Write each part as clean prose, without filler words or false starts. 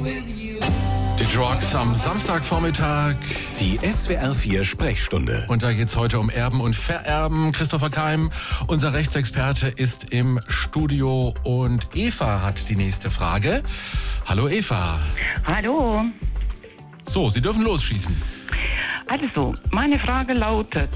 Die Drugs am Samstagvormittag. Die SWR 4 Sprechstunde. Und da geht's heute um Erben und Vererben. Christopher Keim, unser Rechtsexperte, ist im Studio und Eva hat die nächste Frage. Hallo Eva. Hallo. So, Sie dürfen losschießen. Also, meine Frage lautet,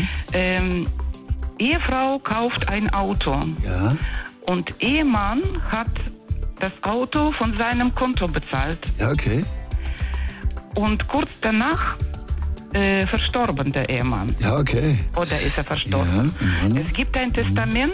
Ehefrau kauft ein Auto und Ehemann hat das Auto von seinem Konto bezahlt. Ja, okay. Und kurz danach verstorben der Ehemann. Ja, okay. Oder ist er verstorben? Ja, Es gibt ein Testament,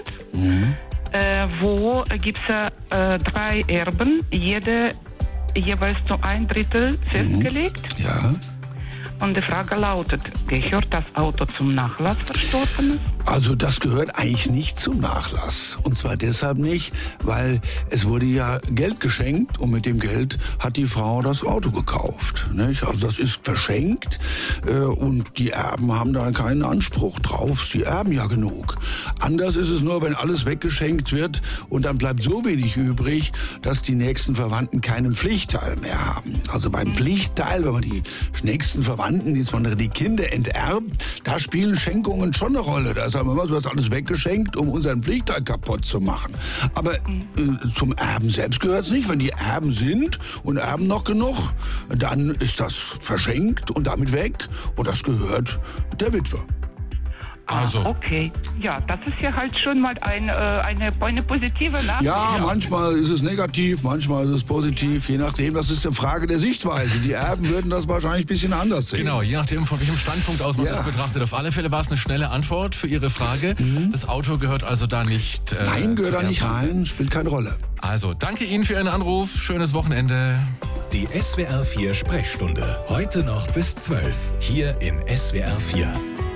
wo gibt es 3 Erben, jede jeweils zu 1/3 festgelegt. Ja. Und die Frage lautet, gehört das Auto zum Nachlass Verstorbenen? Also das gehört eigentlich nicht zum Nachlass. Und zwar deshalb nicht, weil es wurde ja Geld geschenkt und mit dem Geld hat die Frau das Auto gekauft. Nicht? Also das ist verschenkt und die Erben haben da keinen Anspruch drauf. Sie erben ja genug. Anders ist es nur, wenn alles weggeschenkt wird und dann bleibt so wenig übrig, dass die nächsten Verwandten keinen Pflichtteil mehr haben. Also beim Pflichtteil, wenn man die nächsten Verwandten, insbesondere die Kinder enterbt, da spielen Schenkungen schon eine Rolle. Da sagen wir mal, du hast alles weggeschenkt, um unseren Pflichtteil kaputt zu machen. Aber zum Erben selbst gehört es nicht. Wenn die Erben sind und erben noch genug, dann ist das verschenkt und damit weg. Und das gehört der Witwe. Also. Okay. Ja, das ist ja halt schon mal eine positive Nachricht. Ja, manchmal ist es negativ, manchmal ist es positiv. Je nachdem, das ist eine Frage der Sichtweise. Die Erben würden das wahrscheinlich ein bisschen anders sehen. Genau, je nachdem, von welchem Standpunkt aus man das betrachtet. Auf alle Fälle war es eine schnelle Antwort für Ihre Frage. Das Auto gehört also da nicht Nein, gehört da nicht rein, spielt keine Rolle. Also, danke Ihnen für Ihren Anruf. Schönes Wochenende. Die SWR 4 Sprechstunde. Heute noch bis 12. Hier in SWR 4.